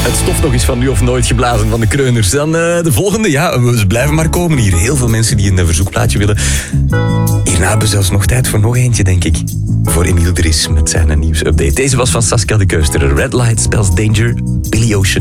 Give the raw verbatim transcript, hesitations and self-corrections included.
Het stof nog eens van nu of nooit geblazen van de Kreuners. Dan uh, de volgende, ja, we blijven maar komen hier. Heel veel mensen die een verzoekplaatje willen. Hierna hebben we zelfs nog tijd voor nog eentje, denk ik. Voor Emiel Dries met zijn nieuwsupdate. Deze was van Saskia de Keuster. Red Light Spells Danger, Billy Ocean.